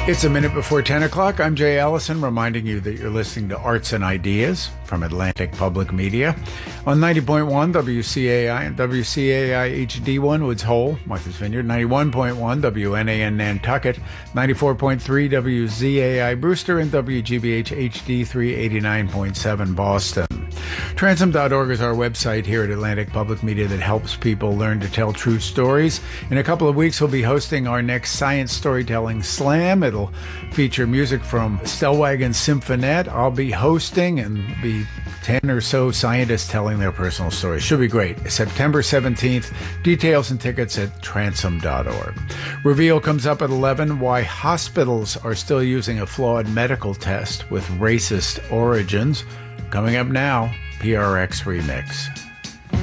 It's a minute before 10 o'clock. I'm Jay Allison, reminding you that you're listening to Arts and Ideas from Atlantic Public Media on 90.1 WCAI and WCAI HD1 Woods Hole, Martha's Vineyard, 91.1 WNAN Nantucket, 94.3 WZAI Brewster, and WGBH HD3 89.7 Boston. Transom.org is our website here at Atlantic Public Media that helps people learn to tell true stories. In a couple of weeks, we'll be hosting our next Science Storytelling Slam. It'll feature music from Stellwagen Symphonette. I'll be hosting and be 10 or so scientists telling their personal stories. Should be great. September 17th. Details and tickets at transom.org. Reveal comes up at 11. Why hospitals are still using a flawed medical test with racist origins. Coming up now, PRX Remix.